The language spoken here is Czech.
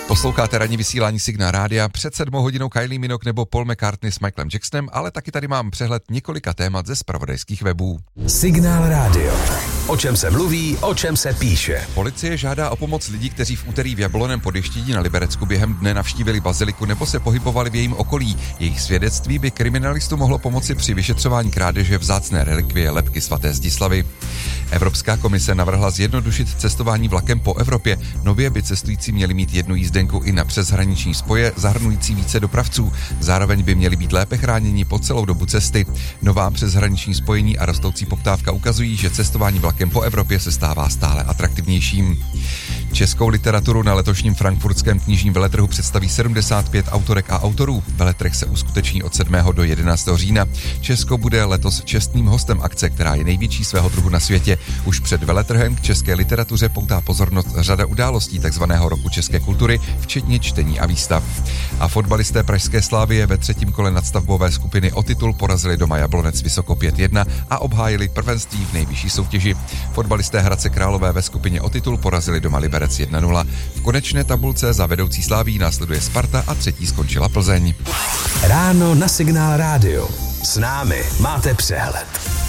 Posloucháte ranní vysílání Signál rádia, před 7 hodinou Kylie Minogue nebo Paul McCartney s Michaelem Jacksonem, ale taky tady mám přehled několika témat ze zpravodajských webů. Signál rádio. O čem se mluví, o čem se píše. Policie žádá o pomoc lidí, kteří v úterý v Jablonném Podještědí na Liberecku během dne navštívili baziliku nebo se pohybovali v jejím okolí. Jejich svědectví by kriminalistům mohlo pomoci při vyšetřování krádeže vzácné relikvie lebky svaté Zdislavy. Evropská komise navrhla zjednodušit cestování vlakem po Evropě. Nově by cestující měli mít jednu jízdenku i na přeshraniční spoje, zahrnující více dopravců. Zároveň by měli být lépe chráněni po celou dobu cesty. Nová přeshraniční spojení a rostoucí poptávka ukazují, že cestování vlakem po Evropě se stává stále atraktivnějším. Českou literaturu na letošním frankfurtském knižním veletrhu představí 75 autorek a autorů. Veletrh se uskuteční od 7. do 11. října. Česko bude letos čestným hostem akce, která je největší svého druhu na světě. Už před veletrhem k české literatuře poutá pozornost řada událostí takzvaného roku české kultury, včetně čtení a výstav. A fotbalisté pražské Slavie ve třetím kole nadstavbové skupiny o titul porazili doma Jablonec Vysoko 5-1 a obhájili prvenství v nejvyšší soutěži. Fotbalisté Hradce Králové ve skupině o titul porazili doma Liberec 1-0. V konečné tabulce za vedoucí Slaví následuje Sparta a třetí skončila Plzeň. Ráno na Signál rádio. S námi máte přehled.